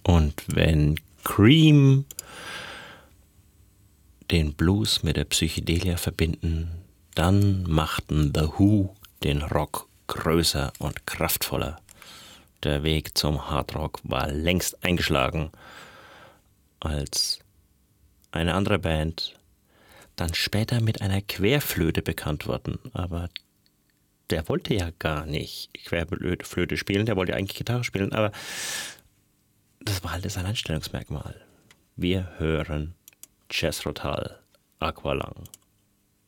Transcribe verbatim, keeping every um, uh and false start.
Und wenn Cream den Blues mit der Psychedelia verbinden, dann machten The Who den Rock größer und kraftvoller. Der Weg zum Hardrock war längst eingeschlagen, als eine andere Band dann später mit einer Querflöte bekannt wurden. Aber der wollte ja gar nicht Querflöte spielen, der wollte eigentlich Gitarre spielen, aber das war halt sein Alleinstellungsmerkmal. Wir hören Jethro Tull, Aqualung.